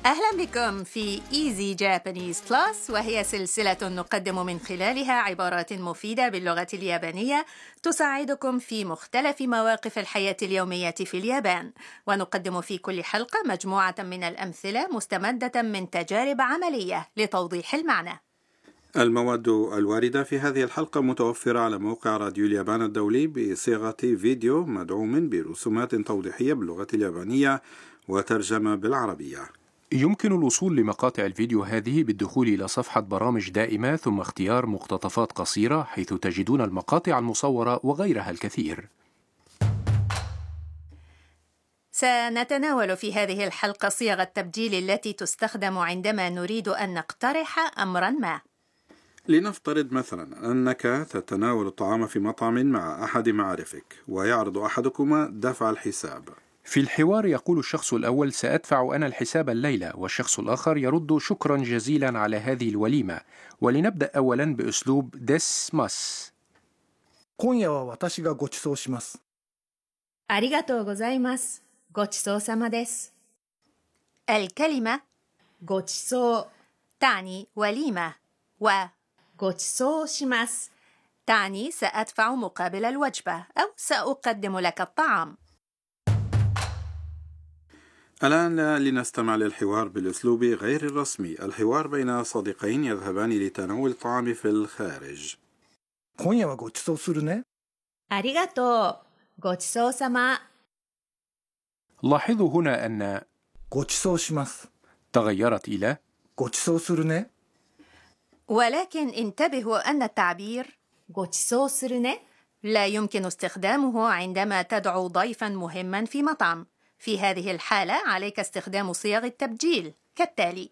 أهلا بكم في Easy Japanese Plus، وهي سلسلة نقدم من خلالها عبارات مفيدة باللغة اليابانية تساعدكم في مختلف مواقف الحياة اليومية في اليابان. ونقدم في كل حلقة مجموعة من الأمثلة مستمدة من تجارب عملية لتوضيح المعنى. المواد الواردة في هذه الحلقة متوفرة على موقع راديو اليابان الدولي بصيغة فيديو مدعوم برسومات توضيحية باللغة اليابانية وترجمة بالعربية. يمكن الوصول لمقاطع الفيديو هذه بالدخول إلى صفحة برامج دائمة ثم اختيار مقتطفات قصيرة، حيث تجدون المقاطع المصورة وغيرها الكثير. سنتناول في هذه الحلقة صيغ التبجيل التي تستخدم عندما نريد أن نقترح أمراً ما. لنفترض مثلا أنك تتناول الطعام في مطعم مع أحد معارفك، ويعرض أحدكما دفع الحساب. في الحوار يقول الشخص الأول: سأدفع أنا الحساب الليلة، والشخص الآخر يرد: شكرا جزيلا على هذه الوليمة. ولنبدأ أولا بأسلوب ديسماس. 今夜は私がご馳走します。 ありがとうございます。ごちそうさまです。الكلمة ごちそう تعني وليمة، و ごちそうします تعني سأدفع مقابل الوجبة أو سأقدم لك الطعام. الآن لنستمع للحوار بالأسلوب غير الرسمي، الحوار بين صديقين يذهبان لتناول الطعام في الخارج. 今夜はご馳走するね。 ありがとう。ごちそうさま。 لاحظوا هنا أن ご馳走します。 تغيرت إلى ご馳走するね。 ولكن انتبهوا أن التعبير ごちそうするね لا يمكن استخدامه عندما تدعو ضيفا مهما في مطعم. في هذه الحالة عليك استخدام صيغ التبجيل كالتالي: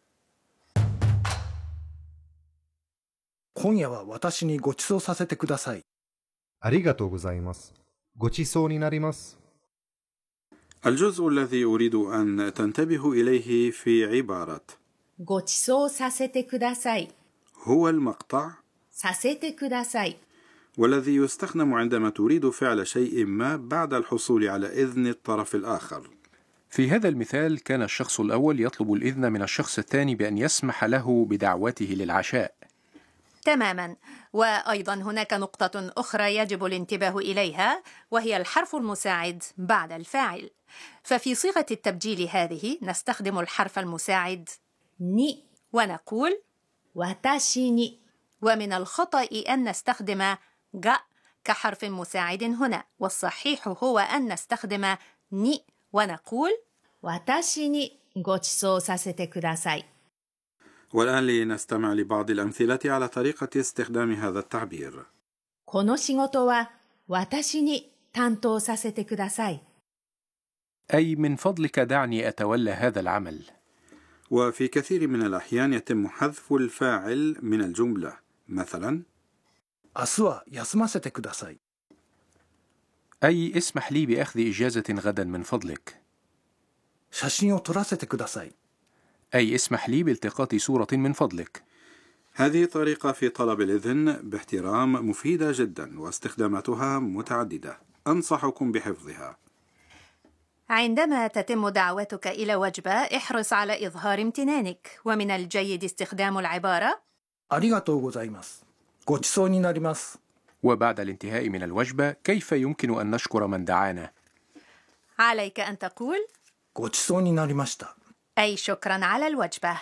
今夜は私にご馳走させてください。 ありがとうございます。ごちそうになります。 الجزء الذي أريد أن تنتبهوا إليه في عبارة ごちそうさせてください هو المقطع させてください والذي يستخدم عندما تريد فعل شيء ما بعد الحصول على إذن الطرف الآخر. في هذا المثال كان الشخص الأول يطلب الإذن من الشخص الثاني بأن يسمح له بدعوته للعشاء. تماما. وأيضا هناك نقطة أخرى يجب الانتباه إليها، وهي الحرف المساعد بعد الفاعل. ففي صيغة التبجيل هذه نستخدم الحرف المساعد ني ونقول 私に. ومن الخطأ أن نستخدم غ كحرف مساعد هنا، والصحيح هو أن نستخدم ني ونقول 私にごちそうさせてください. والآن لنستمع لبعض الأمثلة على طريقة استخدام هذا التعبير. この仕事は私に担当させてください. أي من فضلك دعني أتولى هذا العمل. وفي كثير من الأحيان يتم حذف الفاعل من الجملة، مثلا 明日は休ませてください。 أي اسمح لي بأخذ إجازة غدا من فضلك. 写真を撮らせてください。 أي اسمح لي بالتقاط صورة من فضلك. هذه طريقة في طلب الإذن باحترام مفيدة جدا، واستخداماتها متعددة، أنصحكم بحفظها. عندما تتم دعوتك إلى وجبة احرص على إظهار امتنانك، ومن الجيد استخدام العبارة ありがとうございます。ご馳走になります。 وبعد الانتهاء من الوجبة كيف يمكن أن نشكر من دعانا؟ عليك أن تقول ご馳走になりました。 أي شكرا على الوجبة.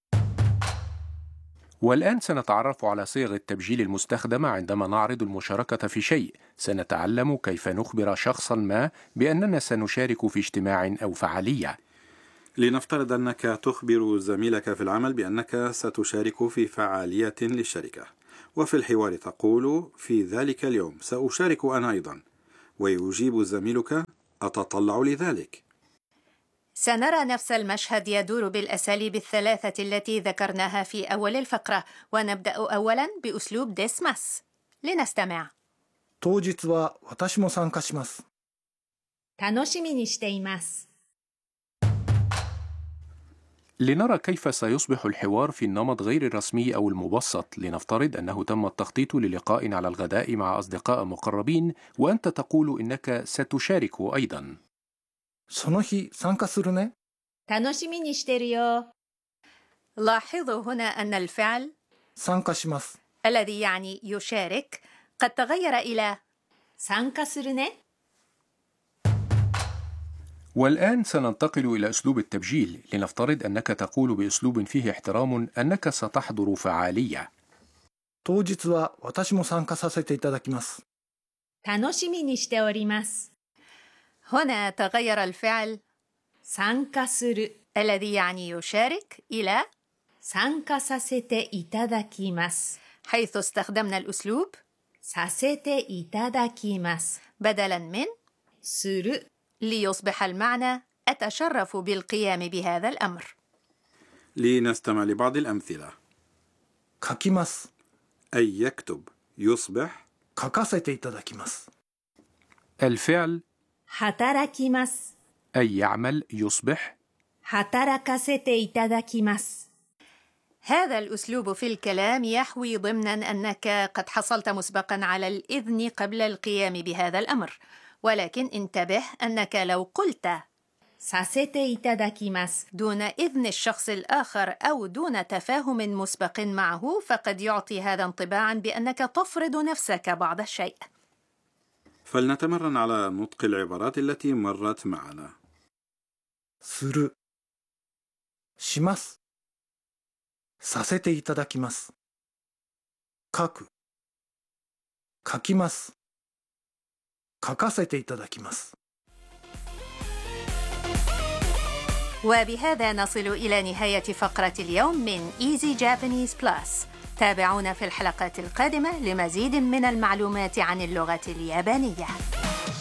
والآن سنتعرف على صيغ التبجيل المستخدمة عندما نعرض المشاركة في شيء. سنتعلم كيف نخبر شخصا ما بأننا سنشارك في اجتماع أو فعالية. لنفترض أنك تخبر زميلك في العمل بأنك ستشارك في فعالية للشركة، وفي الحوار تقول: في ذلك اليوم سأشارك أنا أيضا. ويجيب زميلك: أتطلع لذلك. سنرى نفس المشهد يدور بالأساليب الثلاثة التي ذكرناها في أول الفقرة، ونبدأ أولا بأسلوب ديسماس. لنستمع. 当日は私も参加します。 楽しみにしています。 لنرى كيف سيصبح الحوار في النمط غير الرسمي أو المبسط. لنفترض أنه تم التخطيط للقاء على الغداء مع أصدقاء مقربين، وأنت تقول إنك ستشارك أيضا. その日参加するね。 楽しみにしてるよ。 لاحظوا هنا أن الفعل 参加します الذي يعني يشارك قد تغير إلى 参加するね والآن سننتقل إلى أسلوب التبجيل. لنفترض أنك تقول بأسلوب فيه احترام أنك ستحضر فعالية. 当日は私も参加させていただきます楽しみにしております هنا تغير الفعل 参加する الذي يعني يشارك إلى 参加させていただきます حيث استخدمنا الأسلوب させていただきます بدلاً من する ليصبح المعنى أتشرف بالقيام بهذا الأمر. لنستمع لبعض الأمثلة. 書きます أي يكتب يصبح 書かせていただきます الفعل 働きます أي يعمل يصبح 働かせていただきます هذا الأسلوب في الكلام يحوي ضمناً أنك قد حصلت مسبقاً على الإذن قبل القيام بهذا الأمر، ولكن انتبه أنك لو قلت させていただきます دون إذن الشخص الآخر أو دون تفاهم مسبق معه فقد يعطي هذا انطباعاً بأنك تفرض نفسك بعض الشيء. فلنتمرن على نطق العبارات التي مرت معنا. するしますさせていただきます書く書きます書かせていただきます وبهذا نصل إلى نهاية فقرة اليوم من Easy Japanese Plus. تابعونا في الحلقات القادمة لمزيد من المعلومات عن اللغة اليابانية.